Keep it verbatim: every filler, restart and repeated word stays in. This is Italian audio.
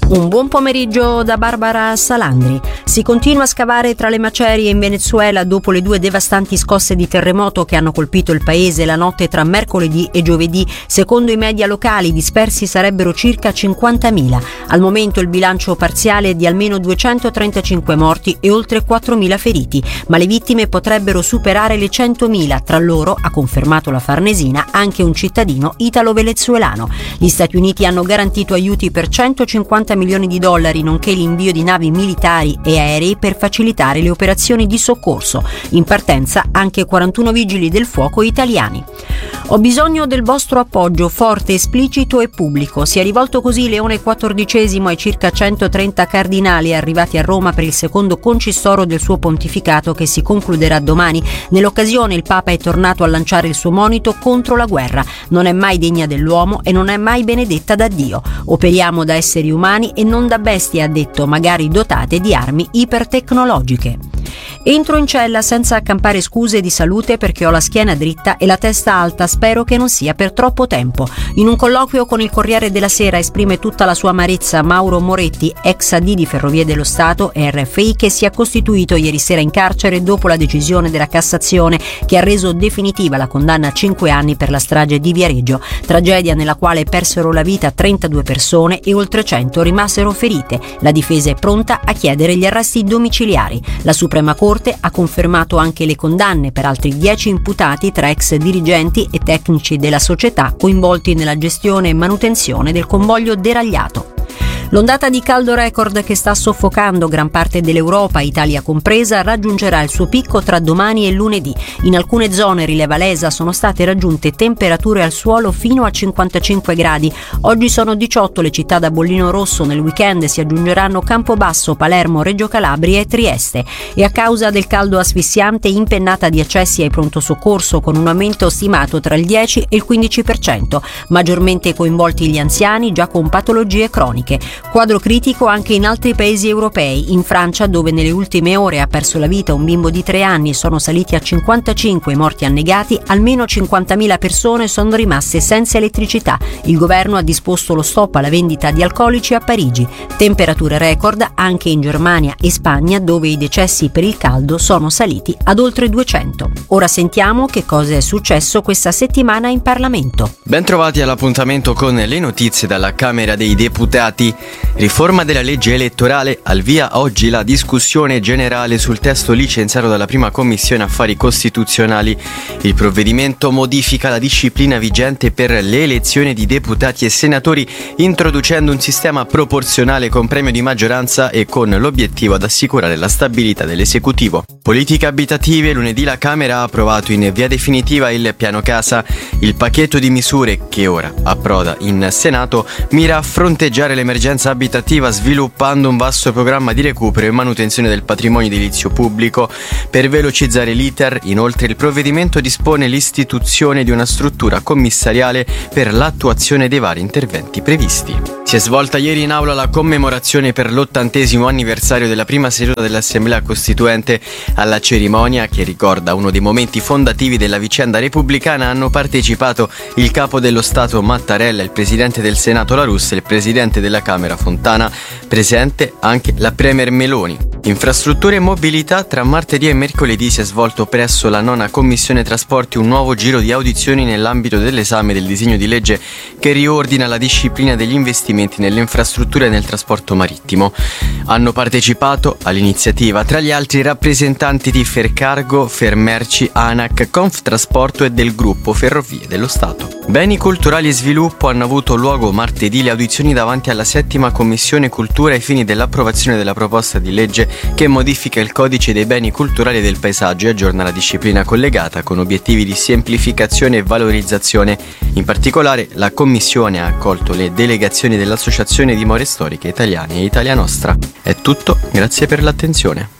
Un buon pomeriggio da Barbara Salandri. Si continua a scavare tra le macerie in Venezuela dopo le due devastanti scosse di terremoto che hanno colpito il paese la notte tra mercoledì e giovedì. Secondo i media locali, dispersi sarebbero circa cinquantamila. Al momento il bilancio parziale è di almeno duecentotrentacinque morti e oltre quattromila feriti, ma le vittime potrebbero superare le centomila. Tra loro, ha confermato la Farnesina, anche un cittadino italo-venezuelano. Gli Stati Uniti hanno garantito aiuti per centocinquanta milioni di dollari, nonché l'invio di navi militari e aerei per facilitare le operazioni di soccorso. In partenza anche quarantuno vigili del fuoco italiani. Ho bisogno del vostro appoggio forte, esplicito e pubblico. Si è rivolto così Leone quattordicesimo ai circa centotrenta cardinali arrivati a Roma per il secondo concistoro del suo pontificato che si concluderà domani. Nell'occasione il Papa è tornato a lanciare il suo monito contro la guerra. Non è mai degna dell'uomo e non è mai benedetta da Dio. Operiamo da esseri umani e non da bestie, ha detto, magari dotate di armi ipertecnologiche. Entro in cella senza accampare scuse di salute perché ho la schiena dritta e la testa alta, spero che non sia per troppo tempo. In un colloquio con il Corriere della Sera esprime tutta la sua amarezza Mauro Moretti, ex A D di Ferrovie dello Stato e R F I, che si è costituito ieri sera in carcere dopo la decisione della Cassazione che ha reso definitiva la condanna a cinque anni per la strage di Viareggio, tragedia nella quale persero la vita trentadue persone e oltre cento rimasero ferite. La difesa è pronta a chiedere gli arresti domiciliari. La Suprema Corte ha confermato anche le condanne per altri dieci imputati tra ex dirigenti e tecnici della società coinvolti nella gestione e manutenzione del convoglio deragliato. L'ondata di caldo record che sta soffocando gran parte dell'Europa, Italia compresa, raggiungerà il suo picco tra domani e lunedì. In alcune zone, rileva l'ESA, sono state raggiunte temperature al suolo fino a cinquantacinque gradi. Oggi sono diciotto le città da bollino rosso, nel weekend si aggiungeranno Campobasso, Palermo, Reggio Calabria e Trieste. E a causa del caldo asfissiante, impennata di accessi ai pronto soccorso con un aumento stimato tra il dieci e il quindici per cento. Maggiormente coinvolti gli anziani già con patologie croniche. Quadro critico anche in altri paesi europei. In Francia, dove nelle ultime ore ha perso la vita un bimbo di tre anni e sono saliti a cinquantacinque i morti annegati, almeno cinquantamila persone sono rimaste senza elettricità. Il governo ha disposto lo stop alla vendita di alcolici a Parigi. Temperature record anche in Germania e Spagna, dove i decessi per il caldo sono saliti ad oltre duecento. Ora sentiamo che cosa è successo questa settimana in Parlamento. Ben trovati all'appuntamento con le notizie dalla Camera dei Deputati. Riforma della legge elettorale, al via oggi la discussione generale sul testo licenziato dalla prima Commissione Affari Costituzionali. Il provvedimento modifica la disciplina vigente per le elezioni di deputati e senatori, introducendo un sistema proporzionale con premio di maggioranza e con l'obiettivo ad assicurare la stabilità dell'esecutivo. Politiche abitative, lunedì la Camera ha approvato in via definitiva il piano casa. Il pacchetto di misure che ora approda in Senato mira a fronteggiare l'emergenza abitativa sviluppando un vasto programma di recupero e manutenzione del patrimonio edilizio pubblico. Per velocizzare l'iter, inoltre, il provvedimento dispone l'istituzione di una struttura commissariale per l'attuazione dei vari interventi previsti. Si è svolta ieri in aula la commemorazione per l'ottantesimo anniversario della prima seduta dell'Assemblea Costituente. Alla cerimonia, che ricorda uno dei momenti fondativi della vicenda repubblicana, hanno partecipato il capo dello Stato Mattarella, il presidente del Senato La Russa e il presidente della Camera Fontana, presente anche la Premier Meloni. Infrastrutture e mobilità, tra martedì e mercoledì si è svolto presso la nona Commissione Trasporti un nuovo giro di audizioni nell'ambito dell'esame del disegno di legge che riordina la disciplina degli investimenti nelle infrastrutture e nel trasporto marittimo. Hanno partecipato all'iniziativa tra gli altri rappresentanti di Fercargo, Fermerci, ANAC, Conftrasporto e del gruppo Ferrovie dello Stato. Beni culturali e sviluppo, hanno avuto luogo martedì le audizioni davanti alla settima Commissione Cultura ai fini dell'approvazione della proposta di legge che modifica il codice dei beni culturali e del paesaggio e aggiorna la disciplina collegata con obiettivi di semplificazione e valorizzazione. In particolare, la Commissione ha accolto le delegazioni dell'Associazione Dimore Storiche Italiane e Italia Nostra. È tutto, grazie per l'attenzione.